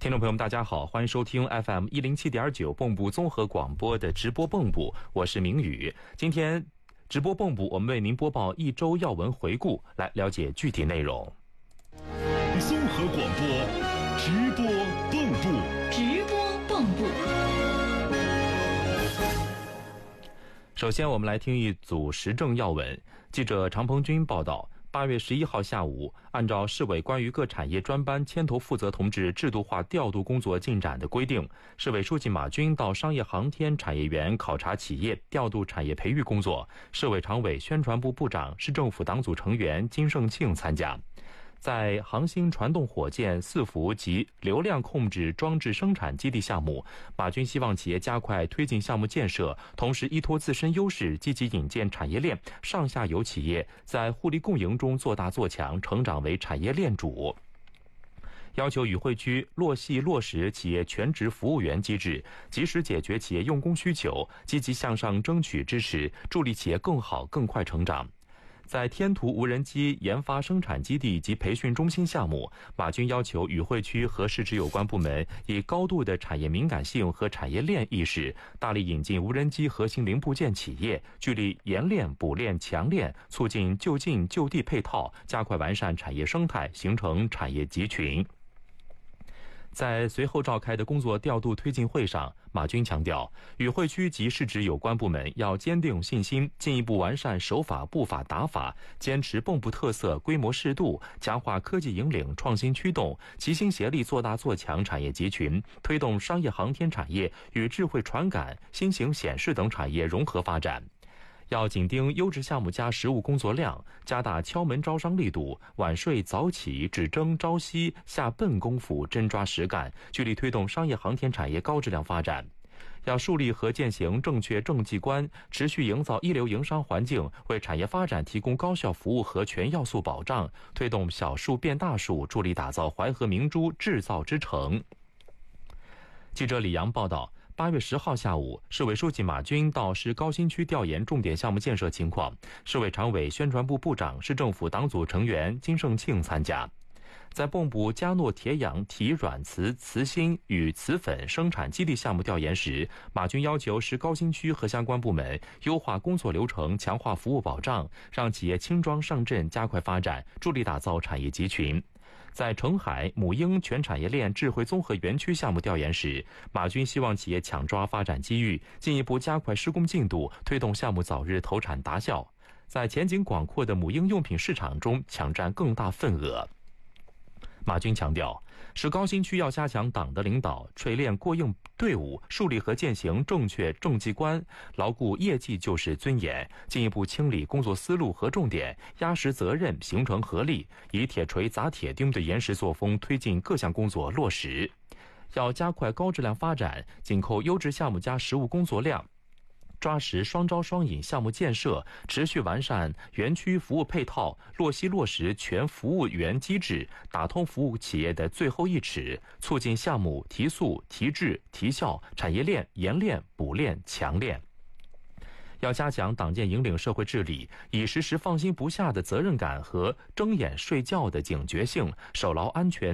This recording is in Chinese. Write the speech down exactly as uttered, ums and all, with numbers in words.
听众朋友们大家好，欢迎收听 F M 一零七点九蚌埠综合广播的直播蚌埠，我是明宇。今天直播蚌埠，我们为您播报一周要闻回顾，来了解具体内容。 综合广播直播蚌埠， 直播蚌埠。 首先我们来听一组时政要闻。记者常鹏军报道，八月十一号下午，按照市委关于各产业专班牵头负责同志制度化调度工作进展的规定，市委书记马军到商业航天产业园考察企业，调度产业培育工作。市委常委、宣传部部长、市政府党组成员金胜庆参加。在航星传动火箭伺服及流量控制装置生产基地项目，马军希望企业加快推进项目建设，同时依托自身优势，积极引荐产业链上下游企业，在互利共赢中做大做强，成长为产业链主。要求与会区落细落实企业全职服务员机制，及时解决企业用工需求，积极向上争取支持，助力企业更好更快成长。在天图无人机研发生产基地及培训中心项目，马军要求与会区和市直有关部门以高度的产业敏感性和产业链意识，大力引进无人机核心零部件企业，聚力研链、补链、强链，促进就近就地配套，加快完善产业生态，形成产业集群。在随后召开的工作调度推进会上，马军强调，与会区及市直有关部门要坚定信心，进一步完善守法步法打法，坚持蚌埠特色、规模适度，强化科技引领、创新驱动，齐心协力做大做强产业集群，推动商业航天产业与智慧传感、新型显示等产业融合发展。要紧盯优质项目加实务工作量，加大敲门招商力度，晚睡早起，只争朝夕，下笨功夫，真抓实干，聚力推动商业航天产业高质量发展。要树立和践行正确政绩观，持续营造一流营商环境，为产业发展提供高效服务和全要素保障，推动小数变大数，助力打造淮河明珠制造之城。记者李阳报道，八月十号下午，市委书记马军到市高新区调研重点项目建设情况，市委常委、宣传部部长、市政府党组成员金胜庆参加。在蚌埠嘉诺铁氧体软瓷瓷芯与瓷粉生产基地项目调研时，马军要求市高新区和相关部门优化工作流程，强化服务保障，让企业轻装上阵，加快发展，助力打造产业集群。在澄海母婴全产业链智慧综合园区项目调研时，马军希望企业抢抓发展机遇，进一步加快施工进度，推动项目早日投产达效，在前景广阔的母婴用品市场中抢占更大份额。马军强调，市高新区要加强党的领导，锤炼过硬队伍，树立和践行正确政绩观，牢固业绩就是尊严，进一步清理工作思路和重点，压实责任，形成合力，以铁锤砸铁钉的严实作风推进各项工作落实。要加快高质量发展，紧扣优质项目加实务工作量，抓实双招双引项目建设，持续完善园区服务配套，落细落实全服务员机制，打通服务企业的最后一尺，促进项目提速、提质、提效，产业链、研链、补链、强链。要加强党建引领社会治理，以时时放心不下的责任感和睁眼睡觉的警觉性，守牢安全